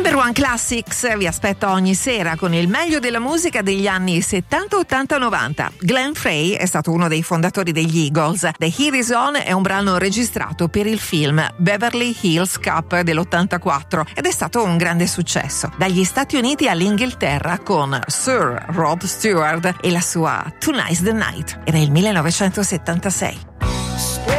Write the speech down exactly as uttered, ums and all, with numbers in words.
Number One Classics vi aspetta ogni sera con il meglio della musica degli anni settanta, ottanta, novanta. Glenn Frey è stato uno dei fondatori degli Eagles. The Heat Is On è un brano registrato per il film Beverly Hills Cop dell'ottantaquattro ed è stato un grande successo. Dagli Stati Uniti all'Inghilterra con Sir Rod Stewart e la sua Tonight's the Night. Era il millenovecentosettantasei.